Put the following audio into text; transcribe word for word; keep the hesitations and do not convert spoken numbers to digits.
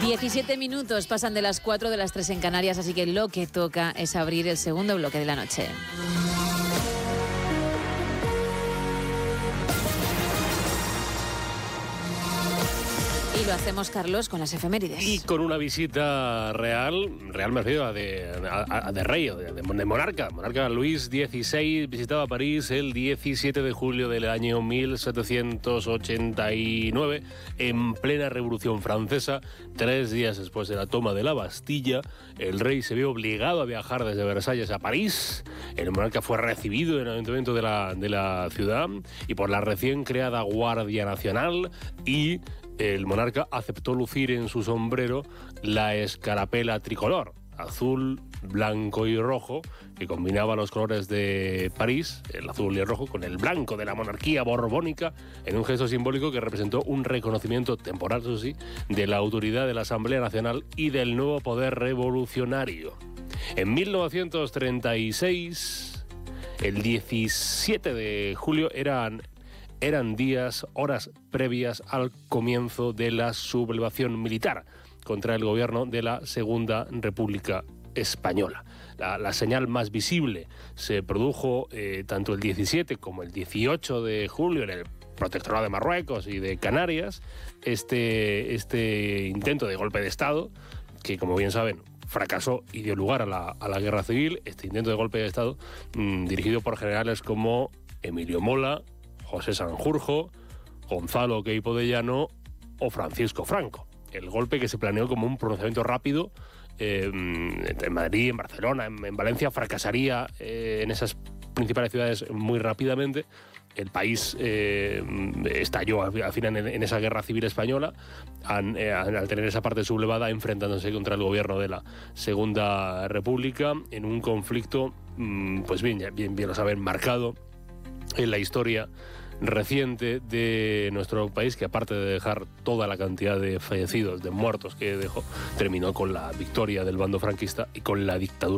diecisiete minutos pasan de las cuatro de las tres en Canarias, así que lo que toca es abrir el segundo bloque de la noche. Y lo hacemos, Carlos, con las efemérides. Y con una visita real, real me refiero a de, a, a de rey, de, de monarca. Monarca Luis dieciséis visitaba París el diecisiete de julio del año mil setecientos ochenta y nueve, en plena Revolución Francesa. Tres días después de la toma de la Bastilla, el rey se vio obligado a viajar desde Versalles a París. El monarca fue recibido en el ayuntamiento de la, de la ciudad y por la recién creada Guardia Nacional, y el monarca aceptó lucir en su sombrero la escarapela tricolor, azul, blanco y rojo, que combinaba los colores de París, el azul y el rojo, con el blanco de la monarquía borbónica, en un gesto simbólico que representó un reconocimiento temporal, eso sí, de la autoridad de la Asamblea Nacional y del nuevo poder revolucionario. En mil novecientos treinta y seis, el diecisiete de julio, eran... Eran días, horas previas al comienzo de la sublevación militar contra el gobierno de la Segunda República Española. La, la señal más visible se produjo eh, tanto el diecisiete como el dieciocho de julio en el Protectorado de Marruecos y de Canarias. Este, este intento de golpe de Estado, que como bien saben fracasó y dio lugar a la, a la guerra civil, este intento de golpe de Estado mmm, dirigido por generales como Emilio Mola, José Sanjurjo, Gonzalo Queipo de Llano o Francisco Franco. El golpe, que se planeó como un pronunciamiento rápido eh, en Madrid, en Barcelona, en, en Valencia, fracasaría eh, en esas principales ciudades muy rápidamente. El país eh, estalló al final en, en esa guerra civil española, al, eh, al tener esa parte sublevada, enfrentándose contra el gobierno de la Segunda República en un conflicto, pues bien, bien, bien lo saben, marcado en la historia reciente de nuestro país, que aparte de dejar toda la cantidad de fallecidos, de muertos que dejó, terminó con la victoria del bando franquista y con la dictadura